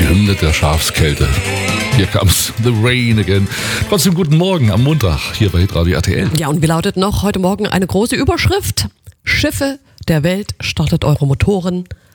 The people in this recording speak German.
die Hymne der Schafskälte. Hier comes the rain again. Trotzdem guten Morgen am Montag hier bei Hitradio RTL. Ja, und wie lautet noch heute Morgen eine große Überschrift? Schiffe der Welt, startet eure Motoren.